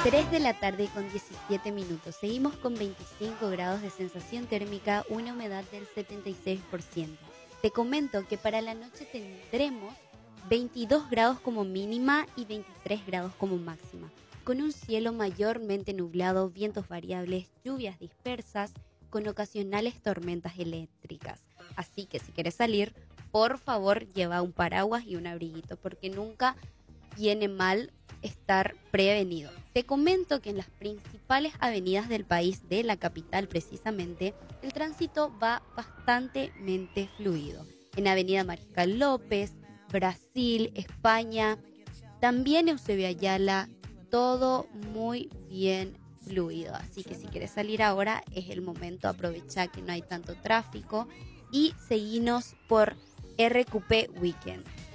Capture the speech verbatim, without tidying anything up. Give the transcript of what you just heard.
tres de la tarde con diecisiete minutos. Seguimos con veinticinco grados de sensación térmica, una humedad del setenta y seis por ciento. Te comento que para la noche tendremos veintidós grados como mínima y veintitrés grados como máxima, con un cielo mayormente nublado, vientos variables, lluvias dispersas, con ocasionales tormentas eléctricas. Así que si quieres salir, por favor lleva un paraguas y un abriguito, porque nunca viene mal estar prevenido. Te comento que en las principales avenidas del país, de la capital precisamente, el tránsito va bastante fluido. En Avenida Mariscal López, Brasil, España, también Eusebio Ayala, todo muy bien fluido. Así que si quieres salir ahora es el momento, aprovecha que no hay tanto tráfico y seguinos por R Q P Weekend.